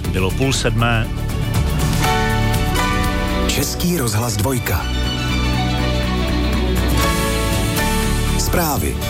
Bylo 6:30. Český rozhlas 2. Zprávy.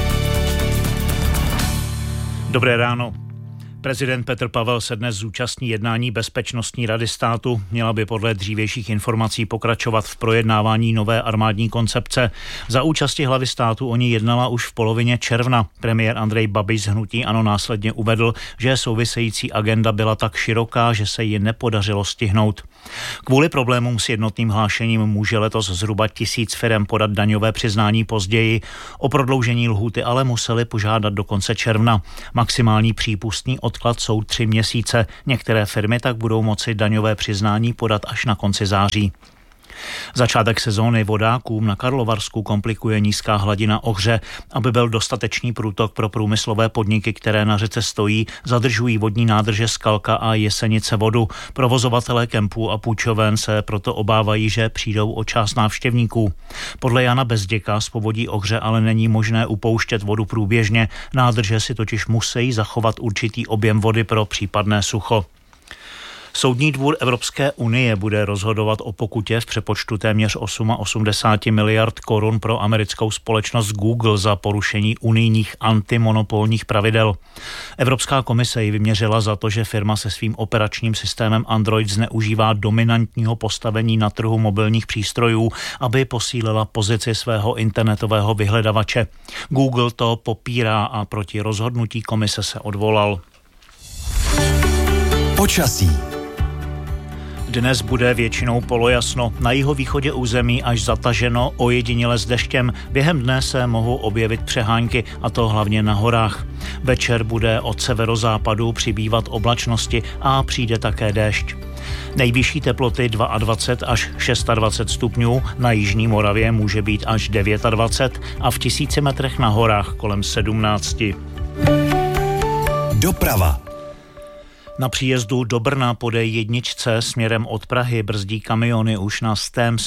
Dobré ráno. Prezident Petr Pavel se dnes zúčastní jednání Bezpečnostní rady státu. Měla by podle dřívějších informací pokračovat v projednávání nové armádní koncepce. Za účasti hlavy státu o ní jednala už v polovině června. Premiér Andrej Babiš z hnutí ANO následně uvedl, že související agenda byla tak široká, že se ji nepodařilo stihnout. Kvůli problémům s jednotným hlášením může letos zhruba 1000 firem podat daňové přiznání později. O prodloužení lhůty ale museli požádat do konce června. Maximální přípustný odklad jsou 3 měsíce. Některé firmy tak budou moci daňové přiznání podat až na konci září. Začátek sezóny vodákům na Karlovarsku komplikuje nízká hladina Ohře. Aby byl dostatečný průtok pro průmyslové podniky, které na řece stojí, zadržují vodní nádrže Skalka a Jesenice vodu. Provozovatelé kempů a půjčoven se proto obávají, že přijdou o část návštěvníků. Podle Jana Bezděka z povodí Ohře ale není možné upouštět vodu průběžně. Nádrže si totiž musí zachovat určitý objem vody pro případné sucho. Soudní dvůr Evropské unie bude rozhodovat o pokutě v přepočtu téměř 88 miliard korun pro americkou společnost Google za porušení unijních antimonopolních pravidel. Evropská komise ji vyměřila za to, že firma se svým operačním systémem Android zneužívá dominantního postavení na trhu mobilních přístrojů, aby posílila pozici svého internetového vyhledavače. Google to popírá a proti rozhodnutí komise se odvolal. Počasí. Dnes bude většinou polojasno, na jihovýchodě území až zataženo, ojediněle s deštěm. Během dne se mohou objevit přehánky, a to hlavně na horách. Večer bude od severozápadu přibývat oblačnosti a přijde také déšť. Nejvyšší teploty 22 až 26 stupňů, na jižní Moravě může být až 29 a v 1000 metrech na horách kolem 17. Doprava. Na příjezdu do Brna po D1 směrem od Prahy brzdí kamiony už na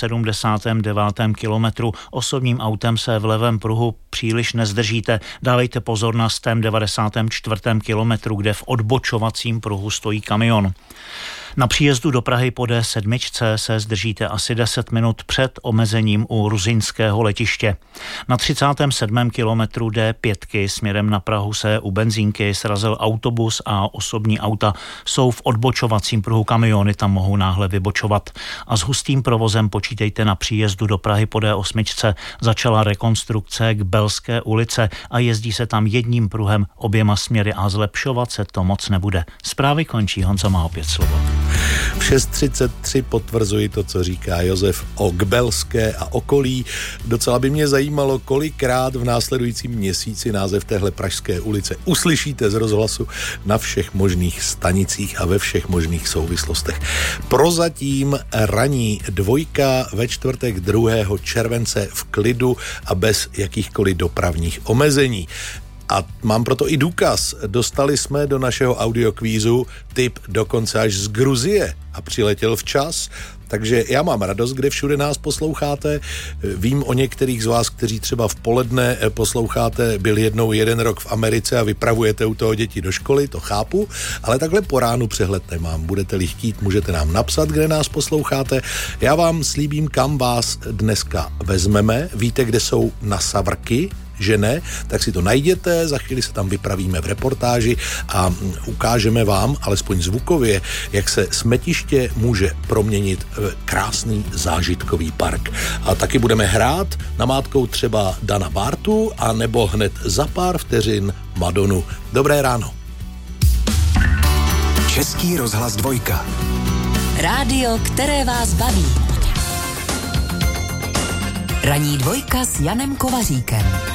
179. kilometru. Osobním autem se v levém pruhu příliš nezdržíte. Dávejte pozor na 194. kilometru, kde v odbočovacím pruhu stojí kamion. Na příjezdu do Prahy po D7 se zdržíte asi 10 minut před omezením u ruzyňského letiště. Na 37. kilometru D5 směrem na Prahu se u benzínky srazil autobus a osobní auta jsou v odbočovacím pruhu, kamiony tam mohou náhle vybočovat. A s hustým provozem počítejte na příjezdu do Prahy po D8. Začala rekonstrukce k Belské ulice a jezdí se tam jedním pruhem oběma směry a zlepšovat se to moc nebude. Zprávy končí, Honza má opět slovo. V 6:33 potvrzuji to, co říká Josef o Gbelské a okolí. Docela by mě zajímalo, kolikrát v následujícím měsíci název téhle pražské ulice uslyšíte z rozhlasu na všech možných stanicích a ve všech možných souvislostech. Prozatím ranní 2 ve čtvrtek 2. července v klidu a bez jakýchkoliv dopravních omezení. A mám proto i důkaz. Dostali jsme do našeho audiokvízu tip dokonce až z Gruzie a přiletěl včas. Takže já mám radost, kde všude nás posloucháte. Vím o některých z vás, kteří třeba v poledne posloucháte, byl jednou 1 rok v Americe a vypravujete u toho děti do školy, to chápu, ale takhle po ránu přehled nemám. Budete-li chtít, můžete nám napsat, kde nás posloucháte. Já vám slíbím, kam vás dneska vezmeme. Víte, kde jsou nasavrky? Že ne, tak si to najděte, za chvíli se tam vypravíme v reportáži a ukážeme vám, alespoň zvukově, jak se smetiště může proměnit v krásný zážitkový park. A taky budeme hrát namátkou třeba Dana Bartu a nebo hned za pár vteřin Madonu. Dobré ráno. Český rozhlas 2. Rádio, které vás baví. Ranní 2 s Janem Kovaříkem.